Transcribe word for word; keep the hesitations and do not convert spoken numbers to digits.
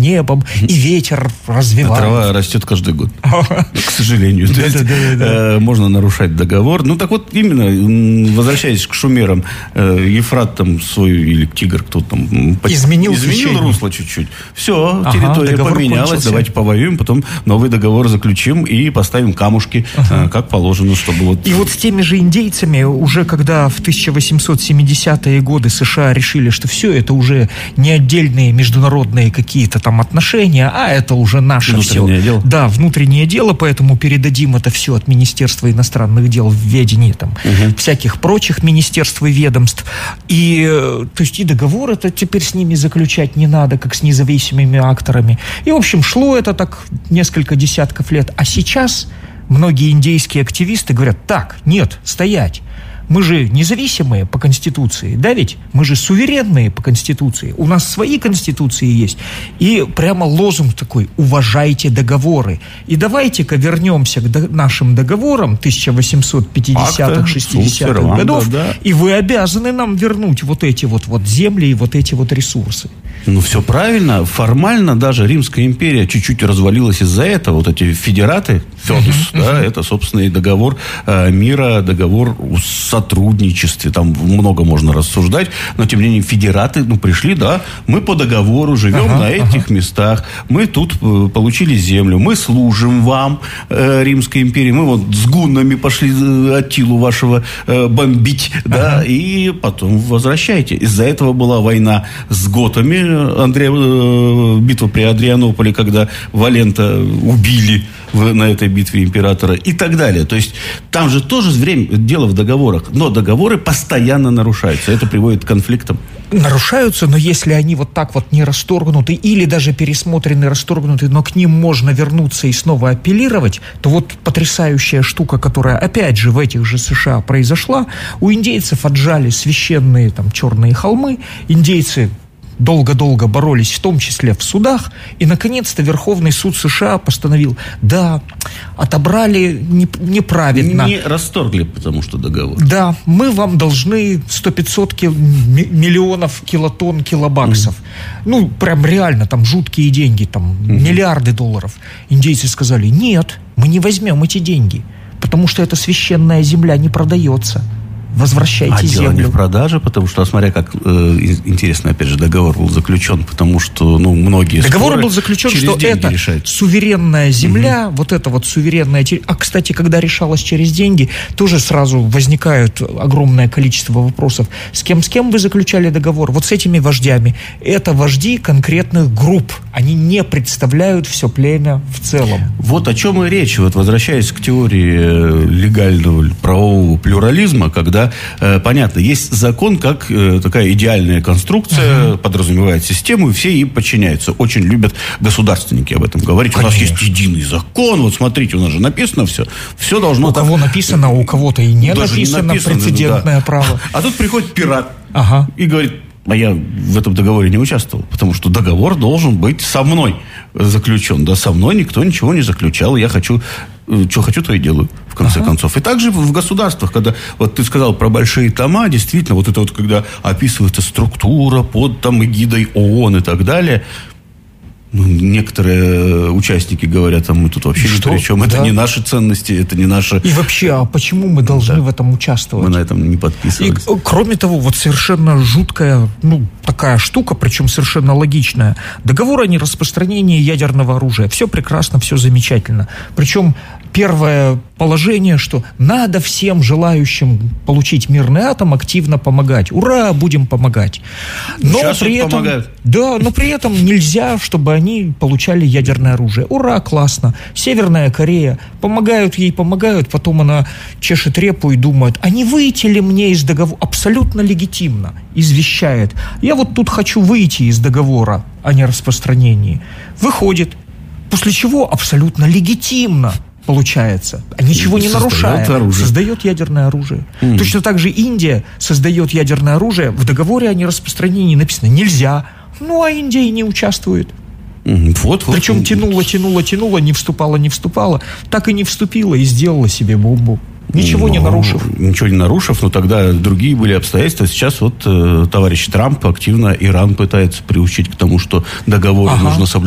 небом, и ветер развивает. А трава растет каждый год, к сожалению. Можно нарушать договор. Ну, так вот, именно, возвращаясь к шумерам, Ефрат там свой, или Тигр, кто там... Изменил, изменил русло чуть-чуть. Все, территория поменялась, давайте повоюем, потом новый договор заключим и поставим камушки, как положено, чтобы вот... И вот с теми же индейцами, уже когда в тысяча восемьсот семидесятые годы США решили, что все это уже не отдельные международные какие-то там отношения, а это уже наше внутреннее все. Дело. Да, внутреннее дело, поэтому передадим это все от Министерства иностранных дел в ведение там угу. всяких прочих министерств и ведомств. И, то есть, и договор это теперь с ними заключать не надо, как с независимыми акторами. И, в общем, шло это так несколько десятков лет. А сейчас многие индейские активисты говорят: так, нет, стоять. Мы же независимые по Конституции, да ведь? Мы же суверенные по Конституции. У нас свои Конституции есть. И прямо лозунг такой: уважайте договоры. И давайте-ка вернемся к до- нашим договорам тысяча восемьсот пятидесятых, шестидесятых годов, да, да. И вы обязаны нам вернуть вот эти вот, вот земли и вот эти вот ресурсы. Ну, все правильно. Формально даже Римская империя чуть-чуть развалилась из-за этого. Вот эти федераты, федус, uh-huh, да, uh-huh. это, собственно, и договор э, мира, договор о сотрудничестве. Там много можно рассуждать. Но, тем не менее, федераты, ну, пришли, да, мы по договору живем uh-huh, на этих uh-huh. местах. Мы тут э, получили землю. Мы служим вам, э, Римской империи. Мы вот с гуннами пошли э, Аттилу вашего э, бомбить, uh-huh. да, и потом возвращайте. Из-за этого была война с готами. Андрея, битва при Адрианополе, когда Валента убили в, на этой битве императора и так далее. То есть там же тоже время, дело в договорах, но договоры постоянно нарушаются. Это приводит к конфликтам. Нарушаются, но если они вот так вот не расторгнуты или даже пересмотрены, расторгнуты, но к ним можно вернуться и снова апеллировать, то вот потрясающая штука, которая опять же в этих же США произошла, у индейцев отжали священные там черные холмы, индейцы долго-долго боролись, в том числе в судах, и, наконец-то, Верховный суд США постановил: да, отобрали не, неправильно. Не расторгли, потому что договор. Да, мы вам должны сто-пятьсот кил, миллионов килотонн, килобаксов. Mm-hmm. Ну, прям реально, там жуткие деньги, там mm-hmm. миллиарды долларов. Индейцы сказали: нет, мы не возьмем эти деньги, потому что эта священная земля не продается. Возвращайте а землю. А дело не в продаже, потому что, смотря как, э, интересно, опять же, договор был заключен, потому что, ну, многие договор был заключен, что это решают. Суверенная земля, угу. вот это вот суверенная... А, кстати, когда решалось через деньги, тоже сразу возникает огромное количество вопросов. С кем, с кем вы заключали договор? Вот с этими вождями. Это вожди конкретных групп. Они не представляют все племя в целом. Вот о чем и речь. Вот, возвращаясь к теории легального правового плюрализма, когда Э, понятно, есть закон как э, такая идеальная конструкция, uh-huh. подразумевает систему, и все ей подчиняются. Очень любят государственники об этом говорить. Конечно. У нас есть единый закон, вот смотрите, у нас же написано все. Все должно... У кого написано, у кого-то и не написано, не написано прецедентное да. право. А тут приходит пират ага. и говорит: а я в этом договоре не участвовал, потому что договор должен быть со мной заключен. Да, со мной никто ничего не заключал, я хочу... Что хочу, то и делаю, в конце ага. концов. И также в государствах, когда, вот ты сказал про большие тома, действительно, вот это вот, когда описывается структура под там эгидой ООН и так далее, ну, некоторые участники говорят: а мы тут вообще что? ни при чем, это да. не наши ценности, это не наши... И вообще, а почему мы должны да. в этом участвовать? Мы на этом не подписывались. И, кроме того, вот совершенно жуткая, ну, такая штука, причем совершенно логичная. Договор о нераспространении ядерного оружия. Все прекрасно, все замечательно. Причем первое положение, что надо всем желающим получить мирный атом активно помогать. Ура, будем помогать. Но Сейчас при этом, помогают. да, но при этом нельзя, чтобы они получали ядерное оружие. Ура, классно. Северная Корея. Помогают ей, помогают. Потом она чешет репу и думает: а не выйти ли мне из договора? Абсолютно легитимно извещает: я вот тут хочу выйти из договора о нераспространении. Выходит. После чего абсолютно легитимно получается, а ничего не нарушая, создает ядерное оружие. Mm. Точно так же Индия создает ядерное оружие. В договоре о нераспространении написано: нельзя. Ну, а Индия и не участвует. Mm. Вот, вот, Причем вот. тянула, тянула, тянула, не вступала, не вступала, так и не вступила и сделала себе бомбу. Ничего ну, не нарушив. Ничего не нарушив, но тогда другие были обстоятельства. Сейчас вот э, товарищ Трамп активно Иран пытается приучить к тому, что договоры ага. нужно соблюдать.